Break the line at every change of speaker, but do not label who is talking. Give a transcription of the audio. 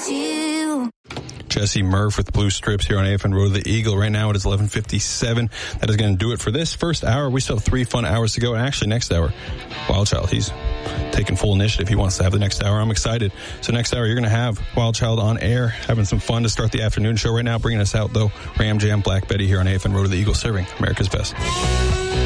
you.
Jesse Murph with Blue Strips here on AFN Road to the Eagle. Right now it is 11:57. That is going to do it for this first hour. We still have 3 fun hours to go. And actually, next hour, Wild Child, he's taking full initiative. He wants to have the next hour. I'm excited. So next hour, you're going to have Wild Child on air, having some fun to start the afternoon show. Right now, bringing us out, though, Ram Jam, Black Betty here on AFN Road to the Eagle, serving America's best.